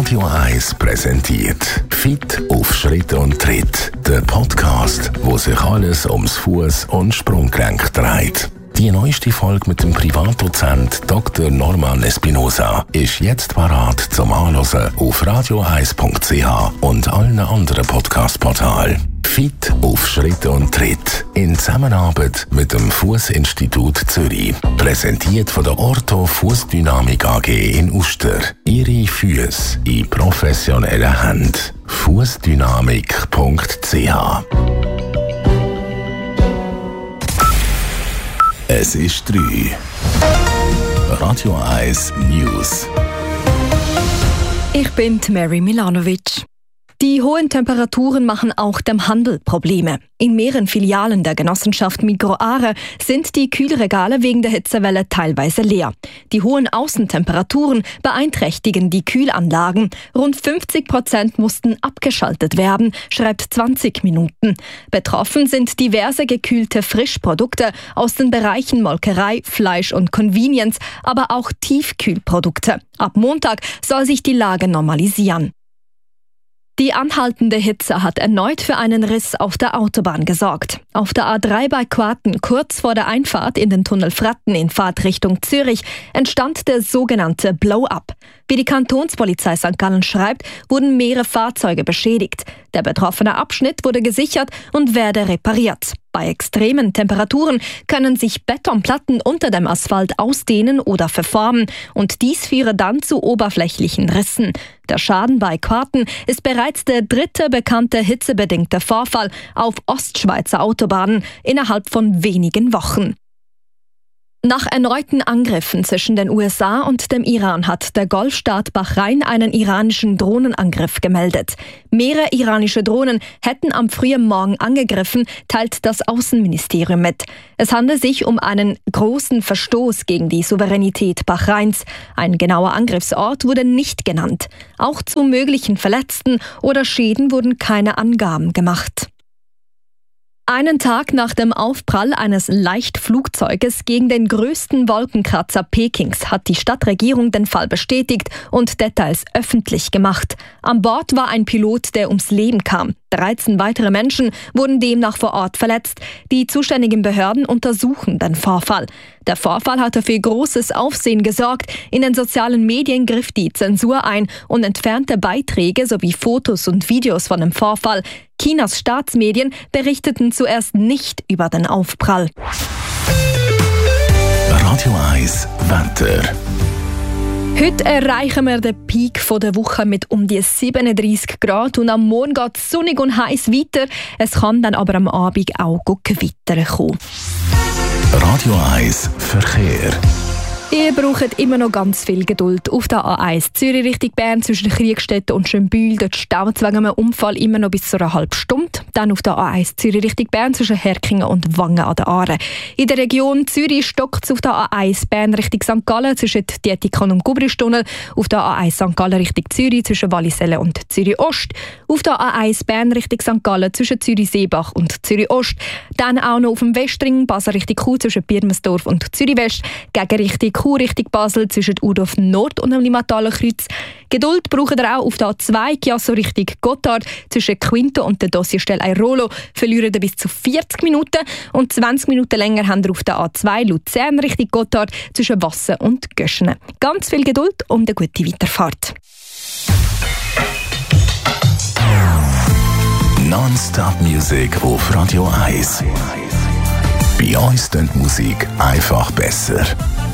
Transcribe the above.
Radio 1 präsentiert Fit auf Schritt und Tritt. Der Podcast, wo sich alles ums Fuß- und Sprunggelenk dreht. Die neueste Folge mit dem Privatdozent Dr. Norman Espinosa ist jetzt parat zum Anhören auf radio1.ch und allen anderen Podcast-Portalen. Fit auf Schritt und Tritt in Zusammenarbeit mit dem Fußinstitut Zürich. Präsentiert von der Ortho Fußdynamik AG in Uster. Ihre Füße in professioneller Hand. Fußdynamik.ch. Es ist 3. Radio 1 News. Ich bin Mary Milanovic. Die hohen Temperaturen machen auch dem Handel Probleme. In mehreren Filialen der Genossenschaft Migros sind die Kühlregale wegen der Hitzewelle teilweise leer. Die hohen Außentemperaturen beeinträchtigen die Kühlanlagen. Rund 50% mussten abgeschaltet werden, schreibt 20 Minuten. Betroffen sind diverse gekühlte Frischprodukte aus den Bereichen Molkerei, Fleisch und Convenience, aber auch Tiefkühlprodukte. Ab Montag soll sich die Lage normalisieren. Die anhaltende Hitze hat erneut für einen Riss auf der Autobahn gesorgt. Auf der A3 bei Quarten, kurz vor der Einfahrt in den Tunnel Fratten in Fahrtrichtung Zürich, entstand der sogenannte Blow-up. Wie die Kantonspolizei St. Gallen schreibt, wurden mehrere Fahrzeuge beschädigt. Der betroffene Abschnitt wurde gesichert und werde repariert. Bei extremen Temperaturen können sich Betonplatten unter dem Asphalt ausdehnen oder verformen und dies führe dann zu oberflächlichen Rissen. Der Schaden bei Quarten ist bereits der dritte bekannte hitzebedingte Vorfall auf Ostschweizer Autobahnen innerhalb von wenigen Wochen. Nach erneuten Angriffen zwischen den USA und dem Iran hat der Golfstaat Bahrain einen iranischen Drohnenangriff gemeldet. Mehrere iranische Drohnen hätten am frühen Morgen angegriffen, teilt das Außenministerium mit. Es handelt sich um einen großen Verstoß gegen die Souveränität Bahrains. Ein genauer Angriffsort wurde nicht genannt. Auch zu möglichen Verletzten oder Schäden wurden keine Angaben gemacht. Einen Tag nach dem Aufprall eines Leichtflugzeuges gegen den größten Wolkenkratzer Pekings hat die Stadtregierung den Fall bestätigt und Details öffentlich gemacht. An Bord war ein Pilot, der ums Leben kam. 13 weitere Menschen wurden demnach vor Ort verletzt. Die zuständigen Behörden untersuchen den Vorfall. Der Vorfall hatte für großes Aufsehen gesorgt. In den sozialen Medien griff die Zensur ein und entfernte Beiträge sowie Fotos und Videos von dem Vorfall. Chinas Staatsmedien berichteten zuerst nicht über den Aufprall. Radio 1 Wetter. Heute erreichen wir den Peak der Woche mit um die 37 Grad und am Morgen geht es sonnig und heiß weiter. Es kann dann aber am Abend auch Gewitter kommen. Radio 1 Verkehr. Ihr braucht immer noch ganz viel Geduld. Auf der A1 Zürich Richtung Bern zwischen Kriegstetten und Schönbühl. Dort staut es wegen einem Unfall immer noch bis zu einer halben Stunde. Dann auf der A1 Zürich Richtung Bern zwischen Herkingen und Wangen an der Aare. In der Region Zürich stockt es auf der A1 Bern Richtung St. Gallen zwischen Dietikon und Gubristunnel. Auf der A1 St. Gallen Richtung Zürich zwischen Wallisellen und Zürich Ost. Auf der A1 Bern Richtung St. Gallen zwischen Zürich-Seebach und Zürich Ost. Dann auch noch auf dem Westring Basel Richtung Chur zwischen Birmensdorf und Zürich West. Gegen Richtung Chur Richtung Basel zwischen Urdorf Nord und dem Limataler Kreuz. Geduld braucht ihr auch auf der A2 Chiasso Richtung Gotthard zwischen Quinto und der Dossierstelle Airolo. Verlieren ihr bis zu 40 Minuten und 20 Minuten länger habt ihr auf der A2 Luzern Richtung Gotthard zwischen Wassen und Göschene. Ganz viel Geduld und eine gute Weiterfahrt. Non-Stop Music auf Radio 1. Bei uns klingt Musik einfach besser.